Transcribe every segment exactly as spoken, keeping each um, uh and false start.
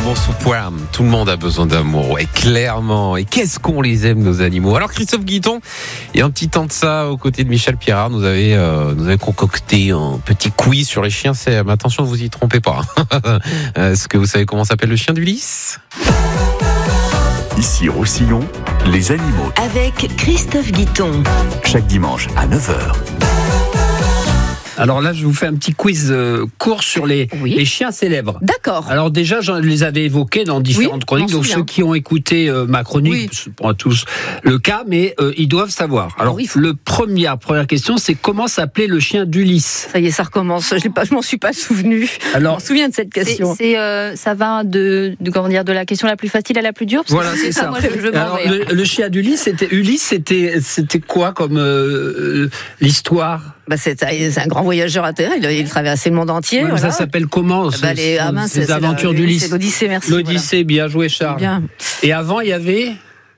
L'amour sous poil, tout le monde a besoin d'amour, ouais, clairement. Et qu'est-ce qu'on les aime, nos animaux. Alors Christophe Guiton, il y a un petit temps de ça, aux côtés de Michel Pierrard, nous avait, euh, nous avait concocté un petit quiz sur les chiens. C'est, mais attention, vous y trompez pas. Est-ce que vous savez comment s'appelle le chien d'Ulysse ? Ici Roussillon, les animaux. Avec Christophe Guiton. Chaque dimanche à neuf heures. Alors là, je vous fais un petit quiz euh, court sur les, Oui. les chiens célèbres. D'accord. Alors déjà, je les avais évoqués dans différentes Oui, chroniques, m'en donc souviens. ceux qui ont écouté euh, ma chronique, Oui. c'est pas tous le cas, mais euh, ils doivent savoir. Alors, oui, faut- le premier, première question, c'est comment s'appelait le chien d'Ulysse ? Ça y est, ça recommence. Je ne m'en suis pas souvenu. Je Alors, m'en souviens de cette C'est, question. c'est, euh, ça va de, de, comment dire, de la question la plus facile à la plus dure. Parce voilà, que c'est ça. Moi, je, je m'en Alors, vais. le, le chien d'Ulysse, c'était Ulysse, c'était c'était quoi comme euh, euh, l'histoire ? Bah, c'est, c'est un grand voyageur à terre. Il, il traversait le monde entier. Ouais, mais voilà. Ça s'appelle comment Bah, les, ces, ah, mince, ces c'est la- aventures c'est d'Ulysse ? l'Odyssée, merci. L'Odyssée, bien joué, Voilà. Charles. Bien. Et avant, il y avait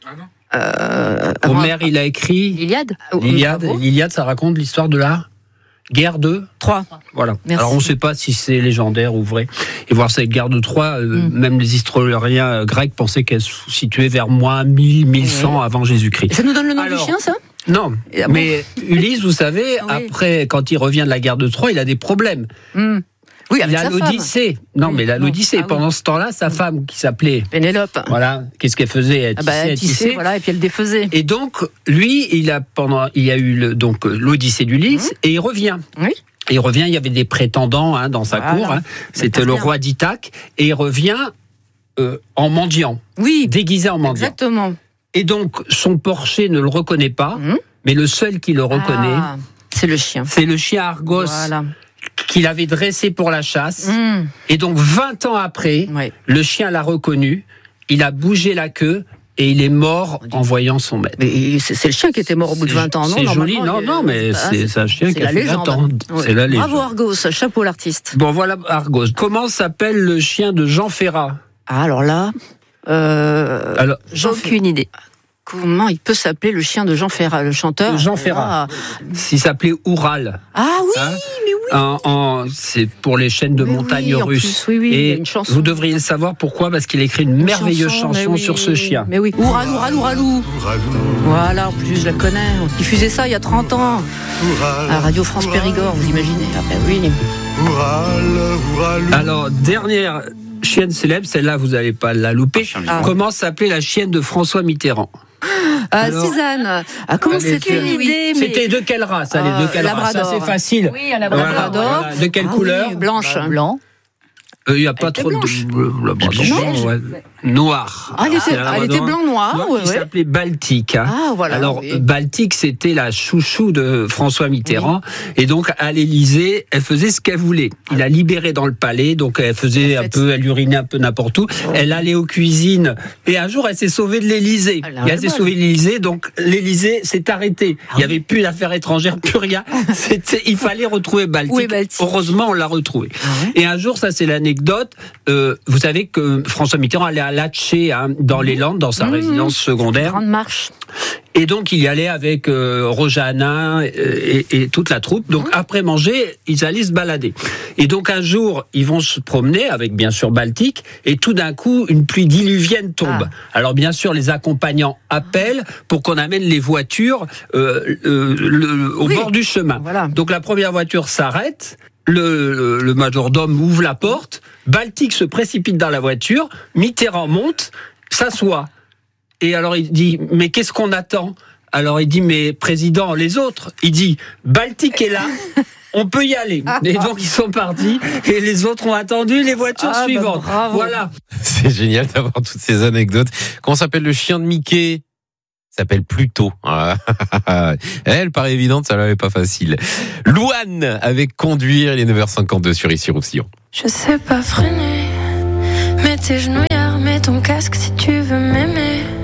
Euh, avant- Homère, il a écrit L'Iliade. Oh, l'Iliade. bravo. L'Iliade, ça raconte l'histoire de la guerre de. Trois. Voilà. Merci. Alors on ne sait pas si c'est légendaire ou vrai. Et voir cette guerre de Troie, euh, Mm. même les historiens euh, grecs pensaient qu'elle se situait vers moins mille, mille cent avant Jésus-Christ. Ça nous donne le nom Alors, du chien, ça ? Non, Et ah bon mais Ulysse, vous savez, Oui. après, quand il revient de la guerre de Troie, il a des problèmes. Hmm. Oui, avec il a sa femme. l'Odyssée. Non, Oui, mais il a non. l'Odyssée. Ah oui. Pendant ce temps-là, sa femme, qui s'appelait, Pénélope. voilà, qu'est-ce qu'elle faisait ? Elle Ah bah, tissait, elle elle tissait, tissait. voilà, et puis elle défaisait. Et donc, lui, il a pendant, il y a eu le, donc l'Odyssée d'Ulysse, et il revient. Oui. Et il revient, il y avait des prétendants hein, dans sa Voilà. cour. Hein. C'était passe le bien. roi d'Ithaque, et il revient euh, en mendiant, Oui, déguisé en mendiant. exactement. Et donc, son porcher ne le reconnaît pas, Mhm. mais le seul qui le reconnaît, Ah, c'est le chien. c'est le chien Argos Voilà. qu'il avait dressé pour la chasse. Hmm. Et donc, vingt ans après, Ouais. le chien l'a reconnu, il a bougé la queue, et il est mort en voyant son maître. Mais c'est, c'est le chien qui était mort au bout de C'est- vingt ans, non C'est joli, normalement, non, il- non, mais voilà, c'est, c'est un chien c'est qui a la fait légende. vingt ans. Ouais. C'est la légende. Bravo Argos, chapeau l'artiste. Bon, voilà Argos. Comment s'appelle le chien de Jean Ferrat ? Ah, alors là, euh, Alors, Jean Aucune idée. comment il peut s'appeler le chien de Jean Ferrat, le chanteur Jean Ferrat. Ah, s'il s'appelait Oural. ah oui, Hein mais oui. En, en- c'est pour les chaînes de Mais montagne oui, en russes. plus, oui, oui, il y a Et une chanson. vous devriez le savoir pourquoi, parce qu'il a écrit une merveilleuse Chanson, chanson mais oui. sur ce chien. Mais oui, Oural, Oural, Ouralou. Voilà, en plus je la connais. On diffusait ça il y a trente ans à Radio France Périgord, vous imaginez. Ah ben oui. Alors, dernière chienne célèbre, celle-là, vous n'allez pas la louper. Ah. Comment s'appelait la chienne de François Mitterrand ? Ah, Alors- Suzanne. Ah, comment Allez, c'était tiens. oui. C'était de quelle race allez, Ah, de quelle race Ça, Labrador. c'est facile. Oui, à la Voilà, Labrador. voilà. De quelle Ah couleur oui, blanche. Blanc. Il n'y a pas Elle était trop blanche. de bleu, Labrador. Blanche. Ouais. Noir. Ah, elle était, C'est un elle Labrador était blanc-noir. noir ouais, qui ouais. s'appelait Baltique. hein. Ah, voilà. Alors, oui. Baltique, c'était la chouchou de François Mitterrand. Et donc, à l'Élysée, elle faisait ce qu'elle voulait. Il a libéré dans le palais, donc elle faisait En un fait, peu, elle urinait un peu n'importe où. Elle allait aux cuisines. Et un jour, elle s'est sauvée de l'Élysée. Elle a Et elle le s'est bol. sauvée de l'Élysée, donc l'Élysée s'est arrêtée. Ah Il n'y avait plus d'affaires étrangères, plus rien. C'était, il fallait retrouver Baltique. Où est Baltique Heureusement, on l'a retrouvé. Ah ouais. Et un jour, ça c'est l'anecdote, euh, vous savez que François Mitterrand allait à Latché, hein, dans les Landes, dans sa Mmh. résidence secondaire. Grande marche. Et donc, il y allait avec euh, Roger Hanin et, et, et toute la troupe. Donc, après manger, ils allaient se balader. Et donc, un jour, ils vont se promener avec, bien sûr, Baltique. Et tout d'un coup, une pluie diluvienne tombe. Ah. Alors, bien sûr, les accompagnants appellent pour qu'on amène les voitures euh, euh, le- au Oui. bord du chemin. Voilà. Donc, la première voiture s'arrête. Le, le, le majordome ouvre la porte. Baltique se précipite dans la voiture. Mitterrand monte, s'assoit. Et alors il dit, mais qu'est-ce qu'on attend ? Alors il dit, mais président, les autres. Il dit, Baltique est là, on peut y aller. Et donc ils sont partis, et les autres ont attendu les voitures Ah, bah, suivantes. bravo. Voilà. C'est génial d'avoir toutes ces anecdotes. Comment s'appelle le chien de Mickey ? Il s'appelle Pluto. Ah, elle paraît évidente, ça l'avait pas facile. Louane avec Conduire, il est neuf heures cinquante-deux sur Ici Roussillon. Je sais pas freiner, mets tes genouillères, mets ton casque si tu veux m'aimer.